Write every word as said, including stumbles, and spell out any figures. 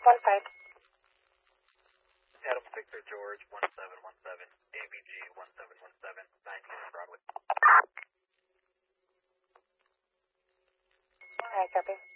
One five. Adam Victor George, one seven one seven, A V G one seven one seven, nineteen Broadway. Alright, copy.